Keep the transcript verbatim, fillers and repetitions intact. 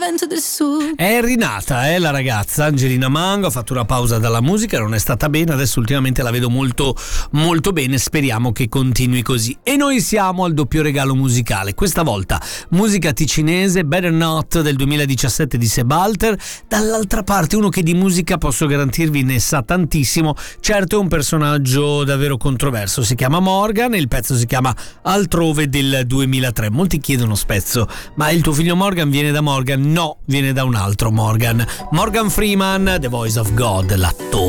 vento del sud. È rinata, eh, la ragazza Angelina Mango, ha fatto una pausa dalla musica, non è stata bene, adesso ultimamente la vedo molto molto bene, speriamo che continui così. E noi siamo al doppio regalo musicale, questa volta musica ticinese, Better Not del duemiladiciassette di Sebalter, dall'altra parte uno che di musica posso garantirvi ne sa tantissimo, certo è un personaggio davvero controverso, si chiama Morgan e il pezzo si chiama Altrove del duemilatré. Molti chiedono spesso, ma il tuo figlio Morgan viene da Morgan? No, viene da un altro Morgan, Morgan Freeman, The Voice of God, l'attore.